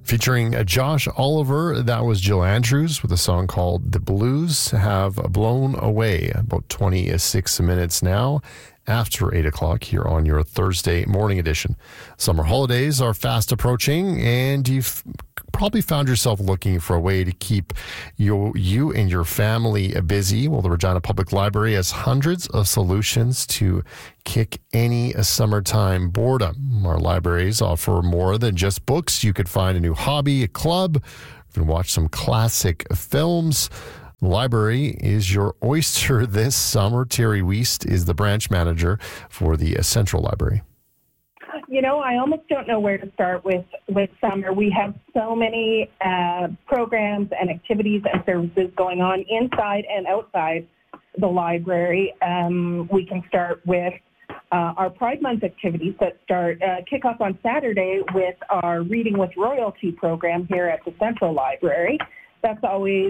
Featuring Josh Oliver, that was Jill Andrews with a song called The Blues Have Blown Away. About 26 minutes now after 8 o'clock here on your Thursday morning edition. Summer holidays are fast approaching, and you've probably found yourself looking for a way to keep you and your family busy. Well, the Regina Public Library has hundreds of solutions to kick any summertime boredom. Our libraries offer more than just books. You could find a new hobby, a club, and watch some classic films. The library is your oyster this summer. Terry Wiest is the branch manager for the Central Library. You know, I almost don't know where to start with summer. We have so many programs and activities and services going on inside and outside the library. We can start with our Pride Month activities that kick off on Saturday with our Reading with Royalty program here at the Central Library. That's always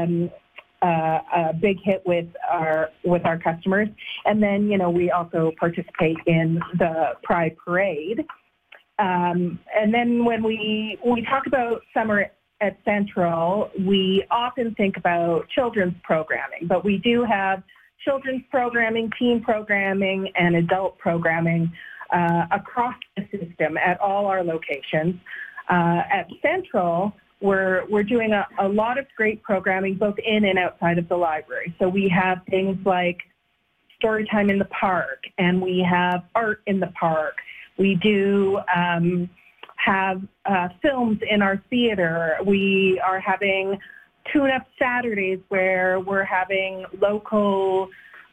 a big hit with our customers. And then, you know, we also participate in the Pride Parade. And then when we talk about summer at Central, we often think about children's programming, but we do have children's programming, teen programming, and adult programming across the system at all our locations. At Central, we're doing a lot of great programming both in and outside of the library. So we have things like story time in the park, and we have art in the park. We do have films in our theater. We are having tune-up Saturdays where we're having local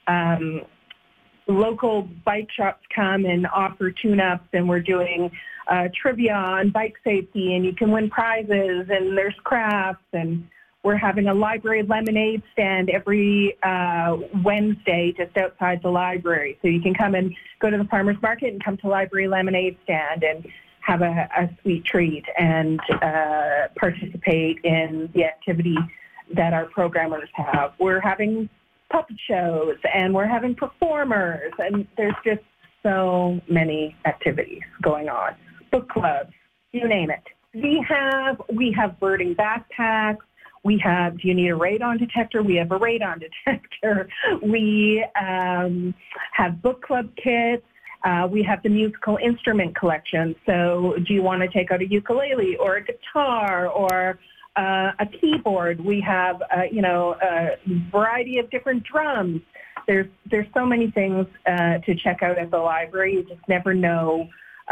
bike shops come and offer tune-ups, and we're doing trivia on bike safety, and you can win prizes, and there's crafts, and we're having a library lemonade stand every Wednesday just outside the library. So you can come and go to the farmer's market and come to library lemonade stand and have a sweet treat and participate in the activity that our programmers have. We're having puppet shows, and we're having performers, and there's just so many activities going on. Book clubs, you name it. We have birding backpacks. We have, do you need a radon detector? We have a radon detector. We have book club kits. We have the musical instrument collection. So do you want to take out a ukulele or a guitar or a keyboard? We have, a variety of different drums. There's so many things to check out at the library. You just never know.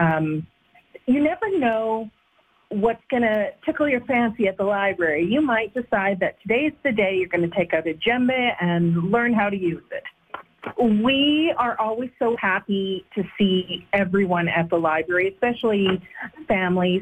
You never know what's going to tickle your fancy at the library. You might decide that today's the day you're going to take out a djembe and learn how to use it. We are always so happy to see everyone at the library, especially families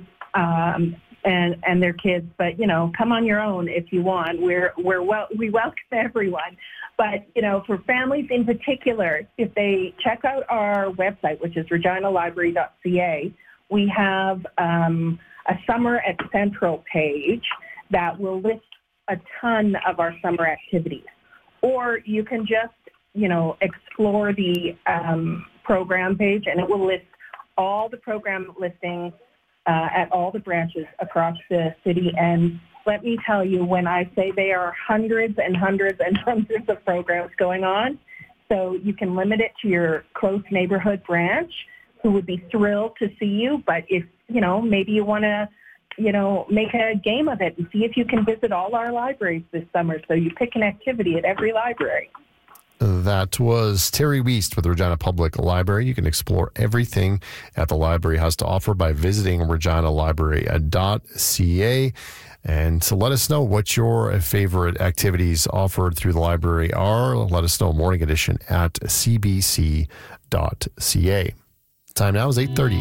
and their kids. But, you know, come on your own if you want. We welcome everyone. But, you know, for families in particular, if they check out our website, which is reginalibrary.ca, we have a Summer at Central page that will list a ton of our summer activities. Or you can just, you know, explore the program page, and it will list all the program listings at all the branches across the city. And let me tell you, when I say there are hundreds and hundreds and hundreds of programs going on, so you can limit it to your close neighborhood branch, who would be thrilled to see you. But if, you know, maybe you want to, you know, make a game of it and see if you can visit all our libraries this summer. So you pick an activity at every library. That was Terry Wiest with the Regina Public Library. You can explore everything that the library has to offer by visiting reginalibrary.ca. And to let us know what your favorite activities offered through the library are, let us know. Morning Edition at cbc.ca. Time now is 8:30.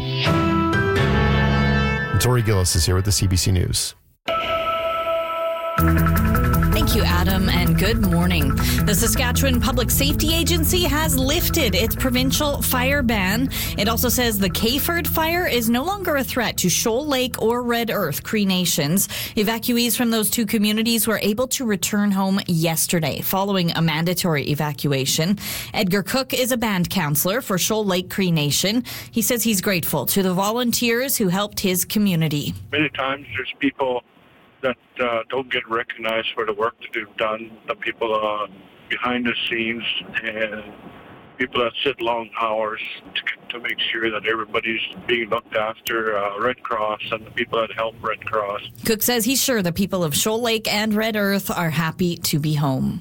And Tori Gillis is here with the CBC News. Thank Thank you, Adam, and good morning. The Saskatchewan Public Safety Agency has lifted its provincial fire ban. It also says the Kayford fire is no longer a threat to Shoal Lake or Red Earth Cree Nations. Evacuees from those two communities were able to return home yesterday following a mandatory evacuation. Edgar Cook is a band counselor for Shoal Lake Cree Nation. He says he's grateful to the volunteers who helped his community. Many times there's people that don't get recognized for the work that they've done, the people behind the scenes and people that sit long hours to make sure that everybody's being looked after, Red Cross and the people that help Red Cross. Cook says he's sure the people of Shoal Lake and Red Earth are happy to be home.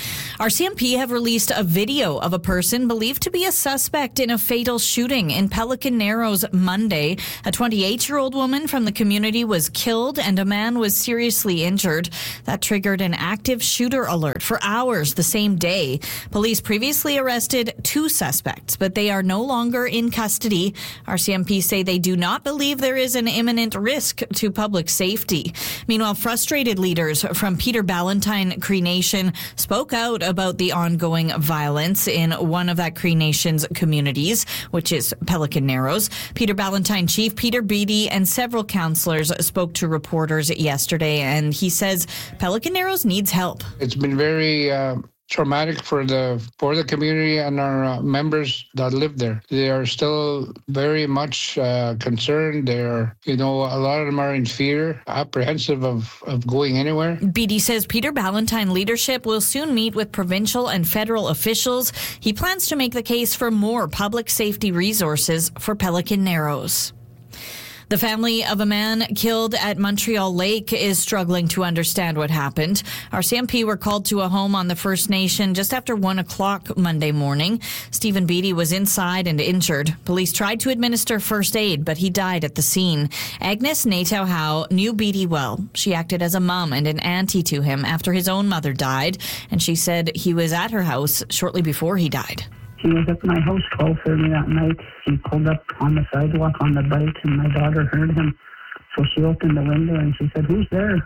RCMP have released a video of a person believed to be a suspect in a fatal shooting in Pelican Narrows Monday. A 28-year-old woman from the community was killed and a man was seriously injured. That triggered an active shooter alert for hours the same day. Police previously arrested 2 suspects, but they are no longer in custody. RCMP say they do not believe there is an imminent risk to public safety. Meanwhile, frustrated leaders from Peter Ballantine Cree Nation spoke out about the ongoing violence in one of that Cree Nation's communities, which is Pelican Narrows. Peter Ballantine Chief Peter Beattie and several councillors spoke to reporters yesterday, and he says Pelican Narrows needs help. It's been very traumatic for the community and our members that live there. They are still very much concerned. They're, a lot of them are in fear, apprehensive of going anywhere. Beattie says Peter Ballantine leadership will soon meet with provincial and federal officials. He plans to make the case for more public safety resources for Pelican Narrows. The family of a man killed at Montreal Lake is struggling to understand what happened. RCMP were called to a home on the First Nation just after 1 o'clock Monday morning. Stephen Beattie was inside and injured. Police tried to administer first aid, but he died at the scene. Agnes Natauhau knew Beattie well. She acted as a mom and an auntie to him after his own mother died, and she said he was at her house shortly before he died. He was at my house 12:30 that night. He pulled up on the sidewalk on the bike, and my daughter heard him. So she opened the window and she said, "Who's there?"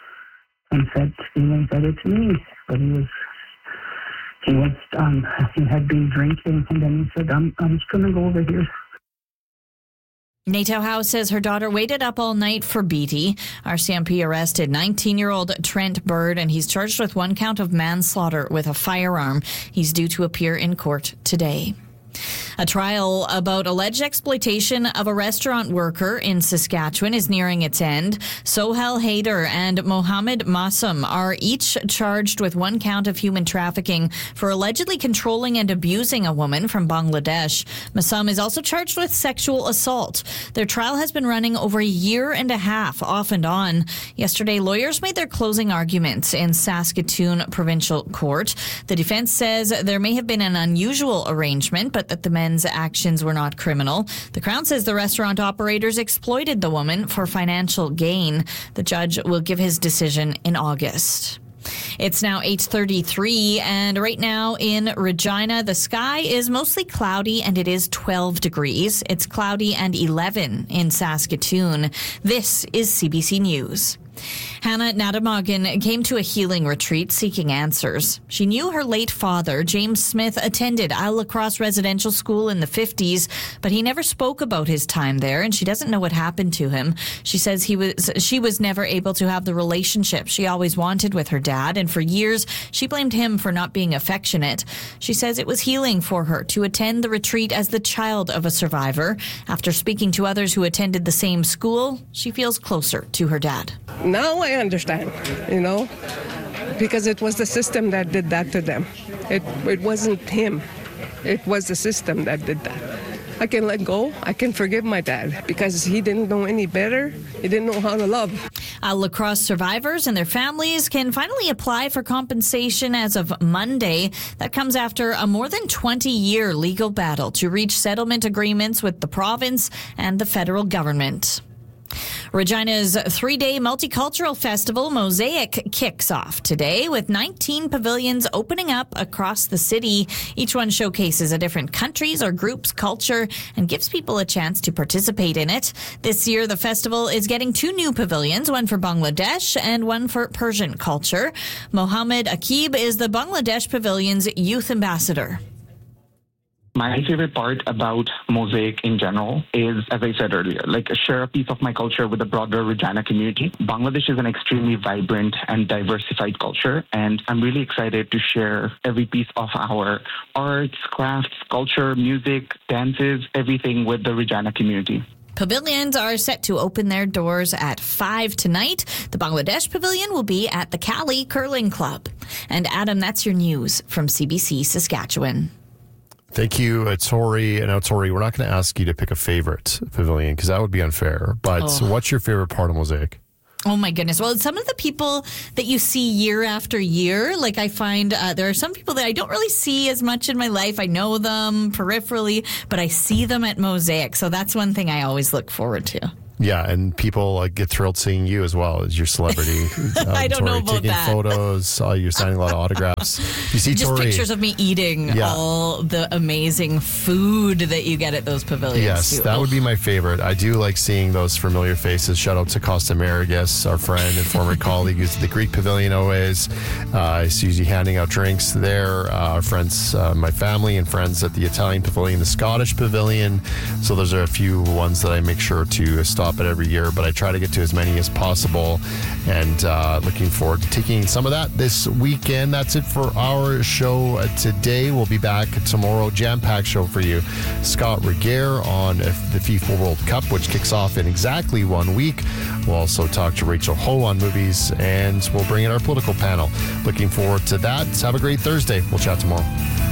And Stephen said, "It's me." But he had been drinking, and then he said, "I'm just going to go over here." Natauhau says her daughter waited up all night for Beattie. RCMP arrested 19-year-old Trent Bird, and he's charged with 1 count of manslaughter with a firearm. He's due to appear in court today. A trial about alleged exploitation of a restaurant worker in Saskatchewan is nearing its end. Sohel Haider and Mohammed Massum are each charged with 1 count of human trafficking for allegedly controlling and abusing a woman from Bangladesh. Massum is also charged with sexual assault. Their trial has been running over a year and a half, off and on. Yesterday, lawyers made their closing arguments in Saskatoon Provincial Court. The defense says there may have been an unusual arrangement, but that the men's actions were not criminal. The Crown says the restaurant operators exploited the woman for financial gain. The judge will give his decision in August. It's now 8:33, and right now in Regina, the sky is mostly cloudy and it is 12 degrees. It's cloudy and 11 in Saskatoon. This is CBC News. Hannah Nadamagan came to a healing retreat seeking answers. She knew her late father, James Smith, attended Isle La Crosse Residential School in the 50s, but he never spoke about his time there, and she doesn't know what happened to him. She says she was never able to have the relationship she always wanted with her dad, and for years she blamed him for not being affectionate. She says it was healing for her to attend the retreat as the child of a survivor. After speaking to others who attended the same school, she feels closer to her dad. Now I understand, because it was the system that did that to them. It wasn't him. It was the system that did that. I can let go. I can forgive my dad because he didn't know any better. He didn't know how to love. Isle La Crosse survivors and their families can finally apply for compensation as of Monday. That comes after a more than 20-year legal battle to reach settlement agreements with the province and the federal government. Regina's 3-day multicultural festival, Mosaic, kicks off today with 19 pavilions opening up across the city. Each one showcases a different country's or group's culture and gives people a chance to participate in it. This year, the festival is getting 2 new pavilions, one for Bangladesh and one for Persian culture. Mohammed Akib is the Bangladesh Pavilion's youth ambassador. My favorite part about Mosaic in general is, as I said earlier, share a piece of my culture with the broader Regina community. Bangladesh is an extremely vibrant and diversified culture, and I'm really excited to share every piece of our arts, crafts, culture, music, dances, everything with the Regina community. Pavilions are set to open their doors at 5 tonight. The Bangladesh Pavilion will be at the Cali Curling Club. And Adam, that's your news from CBC Saskatchewan. Thank you, Tori. Now, Tori, we're not going to ask you to pick a favorite pavilion because that would be unfair. But what's your favorite part of Mosaic? Oh, my goodness. Well, some of the people that you see year after year, I find there are some people that I don't really see as much in my life. I know them peripherally, but I see them at Mosaic. So that's one thing I always look forward to. Yeah, and people get thrilled seeing you as well as your celebrity. I don't know about taking that. Photos, you're signing a lot of autographs. You see just Tori, pictures of me eating all the amazing food that you get at those pavilions. Yes, that would be my favorite. I do like seeing those familiar faces. Shout out to Costa Marigas, our friend and former colleague who's at the Greek Pavilion always. I see you handing out drinks there. Our friends, my family and friends at the Italian Pavilion, the Scottish Pavilion. So those are a few ones that I make sure to stop at every year, but I try to get to as many as possible, and looking forward to taking some of that this weekend. That's it for our show today. We'll be back tomorrow, jam-packed show for you. Scott Regier on the FIFA World Cup, which kicks off in exactly 1 week. We'll also talk to Rachel Ho on movies, and we'll bring in our political panel. Looking forward to that. Have a great Thursday. We'll chat tomorrow.